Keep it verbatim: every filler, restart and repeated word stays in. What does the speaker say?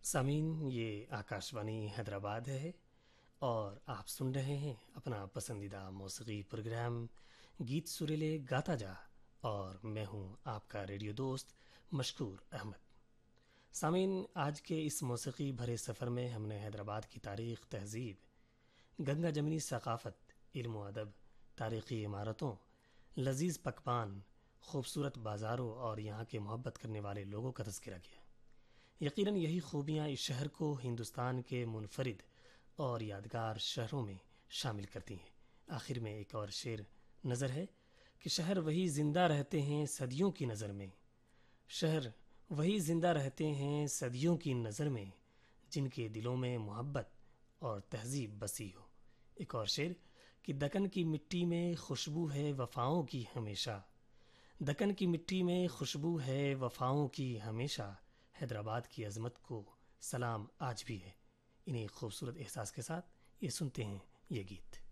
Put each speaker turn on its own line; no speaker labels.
سامعین، یہ آکاشوانی حیدرآباد ہے اور آپ سن رہے ہیں اپنا پسندیدہ موسیقی پروگرام گیت سریلے گاتا جا، اور میں ہوں آپ کا ریڈیو دوست مشکور احمد۔ سامعین، آج کے اس موسیقی بھرے سفر میں ہم نے حیدرآباد کی تاریخ، تہذیب، گنگا جمنی ثقافت، علم و ادب، تاریخی عمارتوں، لذیذ پکوان، خوبصورت بازاروں اور یہاں کے محبت کرنے والے لوگوں کا تذکرہ کیا۔ یقیناً یہی خوبیاں اس شہر کو ہندوستان کے منفرد اور یادگار شہروں میں شامل کرتی ہیں۔ آخر میں ایک اور شعر نظر ہے کہ شہر وہی زندہ رہتے ہیں صدیوں کی نظر میں، شہر وہی زندہ رہتے ہیں صدیوں کی نظر میں، جن کے دلوں میں محبت اور تہذیب بسی ہو۔ ایک اور شعر کہ دکن کی مٹی میں خوشبو ہے وفاؤں کی ہمیشہ، دکن کی مٹی میں خوشبو ہے وفاؤں کی ہمیشہ، حیدرآباد کی عظمت کو سلام آج بھی ہے۔ انہیں خوبصورت احساس کے ساتھ یہ سنتے ہیں یہ گیت۔